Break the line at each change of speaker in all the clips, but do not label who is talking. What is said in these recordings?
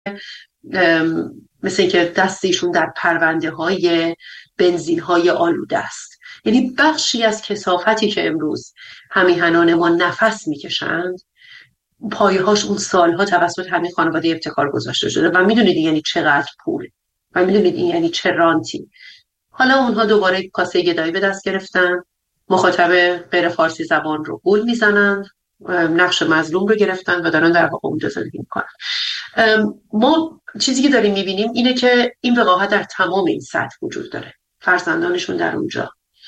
مثل اینکه دستشون در پرونده های بنزین های آلوده است. یعنی بخشی از کثافتی که امروز همیهنان ما نفس میکشند پایه‌هاش اون سالها توسط همین خانواده ابتکار گذاشته شده و میدونید یعنی چقدر پول و میدونید این یعنی چه رانتی. حالا اونها دوباره کاسه گدایی به دست گرفتن، مخاطب غیر فارسی زبان رو گول میزنن، نقش مظلوم رو گرفتن و دارن در واقع اونجا زندگی میکنن. ما چیزی که داریم میبینیم اینه که این وقاحت در تمام این سطح وجود داره. فرزندانشون در اونجا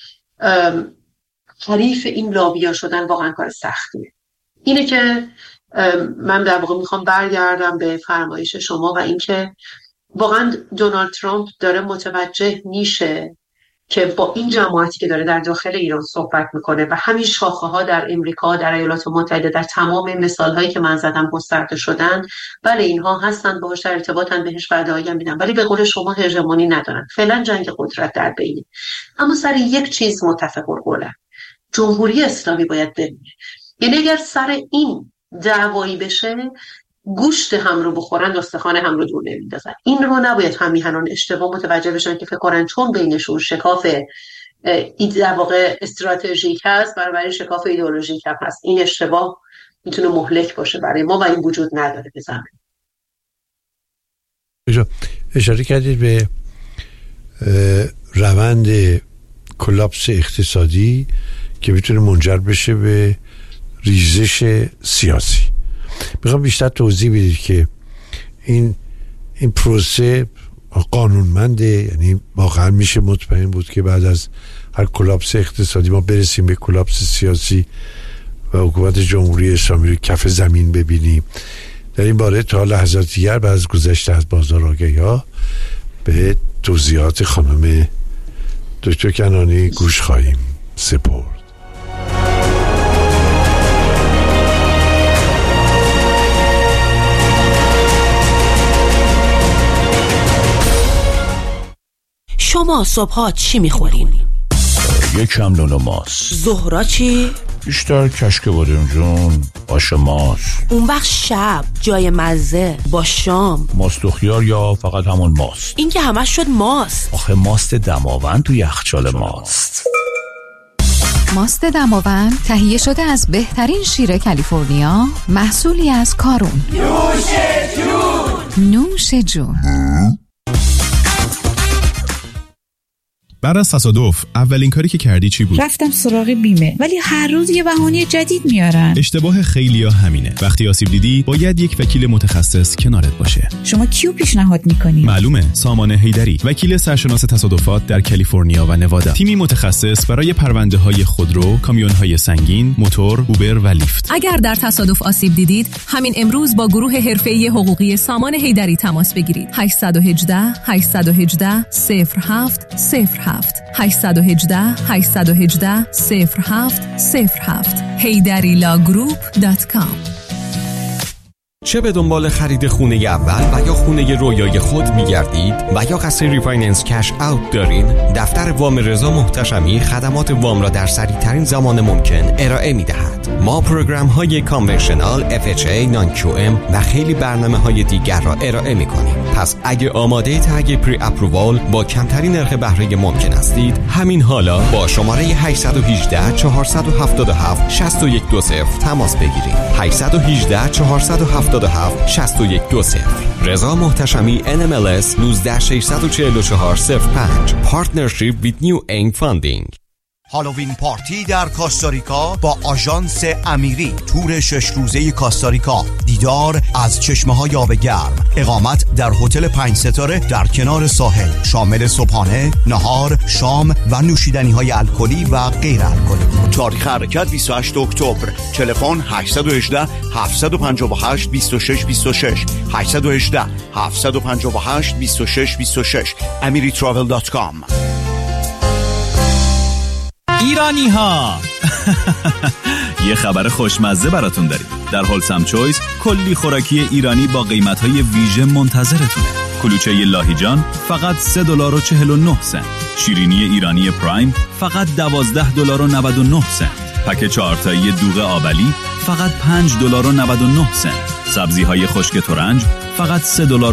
حریف این لابیا شدن واقعا کار سختیه. اینه که من در واقع میخوام برگردم به فرمایش شما و اینکه واقعا دونالد ترامپ داره متوجه میشه که با این جماعتی که داره در داخل ایران صحبت میکنه و همین شاخه ها در امریکا، در ایالات متحده، در تمام مثال هایی که من زدم گسترده شدن، بله اینها هستن باهاش در ارتباطن، بهش وعده‌ای هم میدن، ولی به قول شما هژمونی ندارن. فعلا جنگ قدرت در بینه. اما سر یک چیز متفق القولن، جمهوری اسلامی باید بمونه. یعنی اگر سر این دعوایی بشه گوشت هم رو بخورن استخوان هم رو دور نمیندازن. این رو نباید همیهنان اشتباه متوجه بشن که فکر کنن چون بینشون شکاف در واقع استراتژیک هست برای شکاف ایدئولوژیک هم هست. این اشتباه میتونه مهلک باشه برای ما و این وجود نداره به زمین.
اشاره کردید به روند کلاپس اقتصادی که میتونه منجر بشه به ریزش سیاسی. میخوام بیشتر توضیح بدید که این پروسه قانونمنده، یعنی واقعا میشه مطمئن بود که بعد از هر کلاپس اقتصادی ما برسیم به کلاپس سیاسی و حکومت جمهوری اسلامی رو کف زمین ببینیم؟ در این باره تا لحظات دیگر بعد از گذشته از بازار آگهی‌ها به توضیحات خانم دکتر کنانی گوش خواهیم سپرد.
شما صبحا چی میخورین؟
یکم نون و ماست.
ظهرا چی؟
بیشتر کشک بادمجون، آش ماست.
اون وقت شب جای مزه با شام
ماست و خیار یا فقط همون ماست؟
این که همش شد ماست.
آخه ماست دماوند تو یخچال ماست.
ماست دماوند تهیه شده از بهترین شیر کالیفرنیا، محصولی از کارون. نوش جون.
بعد از تصادف اولین کاری که کردی چی بود؟
رفتم سراغ بیمه، ولی هر روز یه بهونه جدید میارن.
اشتباه خیلیا همینه. وقتی آسیب دیدی باید یک وکیل متخصص کنارت باشه.
شما کیو پیشنهاد میکنی؟
معلومه، سامان حیدری، وکیل سرشناس تصادفات در کالیفرنیا و نوادا. تیمی متخصص برای پرونده‌های خودرو، کامیون‌های سنگین، موتور، اوبر و لیفت.
اگر در تصادف آسیب دیدید، همین امروز با گروه حرفه‌ای حقوقی سامان حیدری تماس بگیرید. 818 818 0707 818 818 0707 HeyDariLawGroup.com.
چه به دنبال خرید خونه اول و یا خونه رویای خود می‌گردید و یا قصد ریفایننس کش اوت دارین؟ دفتر وام رضا محتشمی خدمات وام را در سریع‌ترین زمان ممکن ارائه می‌دهد. ما پروگرام‌های کانونشنال، FHA، نان QM و خیلی برنامه‌های دیگر را ارائه می‌کنیم. پس اگه آماده تگ پری اپرووال با کمترین نرخ بهره ممکن هستید، همین حالا با شماره 818 477 6120 تماس بگیرید. 818 477 6120. رضا محتشمی NMLS 1964405. Partnership with New Aim Funding.
هالووین پارتی در کاستاریکا با آژانس امیری. تور 6 روزه کاستاریکا، دیدار از چشمه‌های آب گرم، اقامت در هتل 5 ستاره در کنار ساحل، شامل صبحانه، نهار، شام و نوشیدنی‌های الکلی و غیر الکلی. تاریخ حرکت 28 اکتبر. تلفن 818 758 2626 818 758 2626 amiritravel.com.
ایرانی ها یه خبر خوشمزه براتون داریم. در هولسم چویس کلی خوراکی ایرانی با قیمت‌های ویژه منتظرتونه. کلوچه لاهیجان فقط $3.49. شیرینی ایرانی پرایم فقط $12.99. پک 4 تایی دوغ آبلی فقط $5.99. سبزی‌های خشک ترنج فقط $3